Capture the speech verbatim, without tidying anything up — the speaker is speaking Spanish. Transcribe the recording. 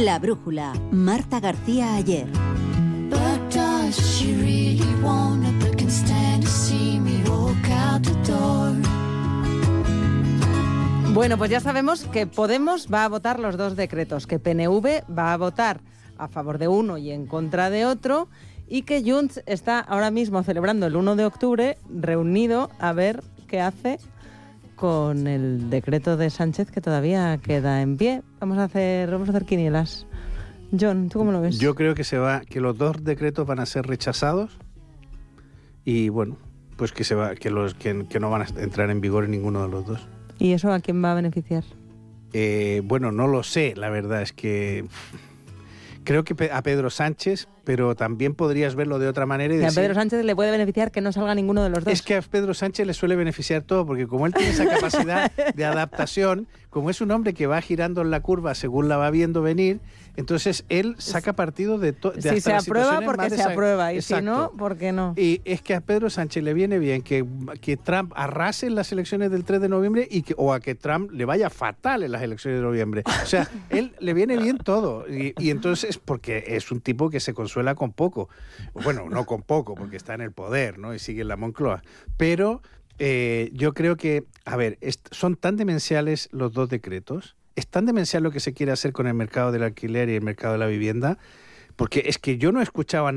La Brújula, Marta García Ayer. Bueno, pues ya sabemos que Podemos va a votar los dos decretos, que P N V va a votar a favor de uno y en contra de otro, y que Junts está ahora mismo celebrando el uno de octubre reunido a ver qué hace con el decreto de Sánchez, que todavía queda en pie. Vamos a hacer, vamos a hacer quinielas. John, ¿tú cómo lo ves? Yo creo que se va, que los dos decretos van a ser rechazados y bueno, pues que se va, que los que, que no van a entrar en vigor en ninguno de los dos. ¿Y eso a quién va a beneficiar? Eh, bueno, no lo sé, la verdad es que creo que a Pedro Sánchez, pero también podrías verlo de otra manera y y decir, a Pedro Sánchez le puede beneficiar que no salga ninguno de los dos. Es que a Pedro Sánchez le suele beneficiar todo, porque como él tiene esa capacidad de adaptación, como es un hombre que va girando en la curva según la va viendo venir, entonces él saca partido de todo. Si se aprueba, porque se aprueba, y si no, ¿por qué no? Y es que a Pedro Sánchez le viene bien que, que Trump arrase en las elecciones del tres de noviembre y que, o a que Trump le vaya fatal en las elecciones de noviembre. O sea, él le viene bien todo. Y, y entonces, porque es un tipo que se consuela con poco. Bueno, no con poco, porque está en el poder, ¿no? Y sigue en la Moncloa. Pero eh, yo creo que, a ver, est- son tan demenciales los dos decretos. Es tan demencial lo que se quiere hacer con el mercado del alquiler y el mercado de la vivienda, porque es que yo no escuchaba